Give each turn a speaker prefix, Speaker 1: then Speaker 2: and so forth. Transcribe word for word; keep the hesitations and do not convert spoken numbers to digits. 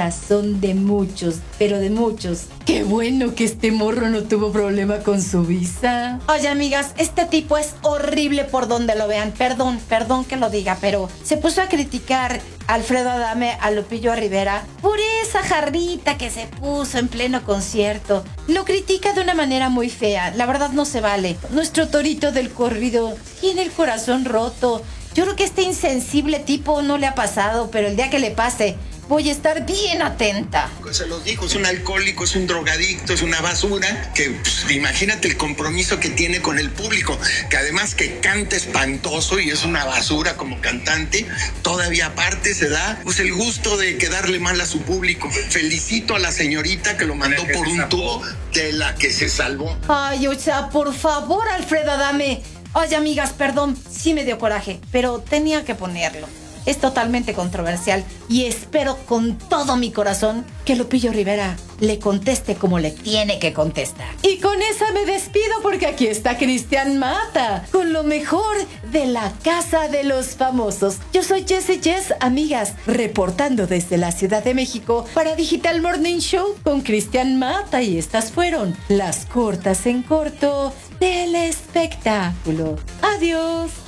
Speaker 1: corazón de muchos, pero de muchos. Qué bueno que este morro no tuvo problema con su visa.
Speaker 2: Oye, amigas, este tipo es horrible por donde lo vean. Perdón, perdón que lo diga, pero se puso a criticar a Alfredo Adame, a Lupillo Rivera, por esa jarrita que se puso en pleno concierto. Lo critica de una manera muy fea. La verdad no se vale. Nuestro torito del corrido tiene el corazón roto. Yo creo que este insensible tipo no le ha pasado, pero el día que le pase, voy a estar bien atenta.
Speaker 3: Se los dijo, es un alcohólico, es un drogadicto, es una basura, que pues, imagínate el compromiso que tiene con el público, que además que canta espantoso y es una basura como cantante, todavía aparte se da pues el gusto de quedarle mal a su público. Felicito a la señorita que lo mandó por un tubo, de la que se salvó.
Speaker 2: Ay, o sea, por favor, Alfredo Adame. Oye, amigas, perdón, sí me dio coraje, pero tenía que ponerlo. Es totalmente controversial y espero con todo mi corazón que Lupillo Rivera le conteste como le tiene que contestar.
Speaker 1: Y con esa me despido porque aquí está Cristian Mata con lo mejor de la Casa de los Famosos. Yo soy Jessie Jess, amigas, reportando desde la Ciudad de México para Digital Morning Show con Cristian Mata, y estas fueron las cortas en corto del espectáculo. Adiós.